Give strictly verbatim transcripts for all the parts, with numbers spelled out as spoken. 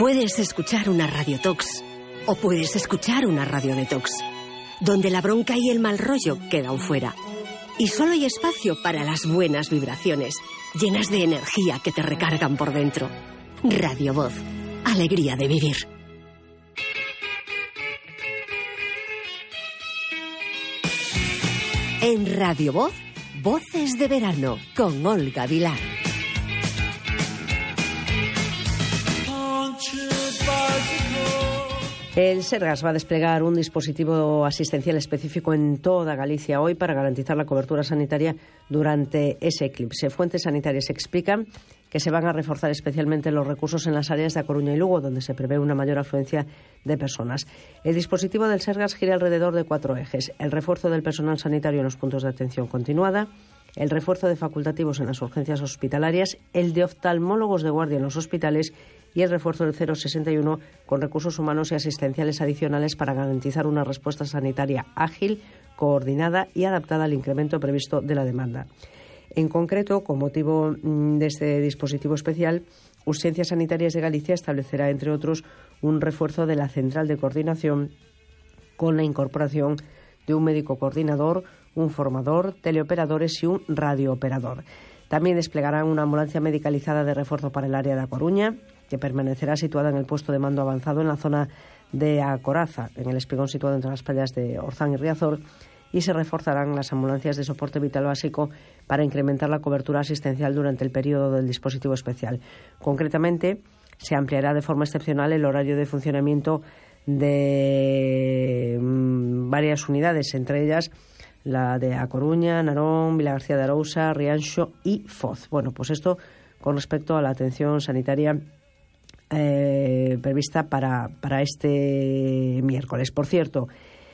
Puedes escuchar una radiotox o puedes escuchar una radiodetox, donde la bronca y el mal rollo quedan fuera. Y solo hay espacio para las buenas vibraciones, llenas de energía que te recargan por dentro. Radio Voz, alegría de vivir. En Radio Voz, Voces de Verano, con Olga Vilar. El Sergas va a desplegar un dispositivo asistencial específico en toda Galicia hoy para garantizar la cobertura sanitaria durante ese eclipse. Fuentes sanitarias explican que se van a reforzar especialmente los recursos en las áreas de A Coruña y Lugo, donde se prevé una mayor afluencia de personas. El dispositivo del Sergas gira alrededor de cuatro ejes: el refuerzo del personal sanitario en los puntos de atención continuada, el refuerzo de facultativos en las urgencias hospitalarias, el de oftalmólogos de guardia en los hospitales y el refuerzo del cero sesenta y uno con recursos humanos y asistenciales adicionales para garantizar una respuesta sanitaria ágil, coordinada y adaptada al incremento previsto de la demanda. En concreto, con motivo de este dispositivo especial, Urgencias Sanitarias de Galicia establecerá, entre otros, un refuerzo de la central de coordinación con la incorporación de un médico coordinador, un formador, teleoperadores y un radiooperador. También desplegarán una ambulancia medicalizada de refuerzo para el área de A Coruña, que permanecerá situada en el puesto de mando avanzado en la zona de A Coraza, en el espigón situado entre las playas de Orzán y Riazor, y se reforzarán las ambulancias de soporte vital básico para incrementar la cobertura asistencial durante el periodo del dispositivo especial. Concretamente, se ampliará de forma excepcional el horario de funcionamiento de mmm, varias unidades, entre ellas la de A Coruña, Narón, Vilagarcía de Arousa, Rianxo y Foz. Bueno, pues esto con respecto a la atención sanitaria eh, prevista para, para este miércoles. Por cierto,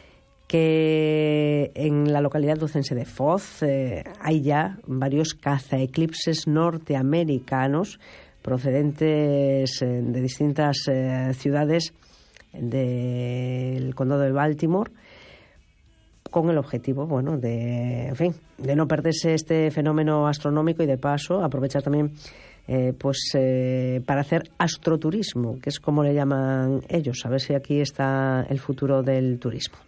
que en la localidad lucense de Foz eh, hay ya varios cazaeclipses norteamericanos procedentes eh, de distintas eh, ciudades del condado de Baltimore, con el objetivo, bueno, de, en fin, de no perderse este fenómeno astronómico y de paso aprovechar también eh, pues eh, para hacer astroturismo, que es como le llaman ellos. A ver si aquí está el futuro del turismo.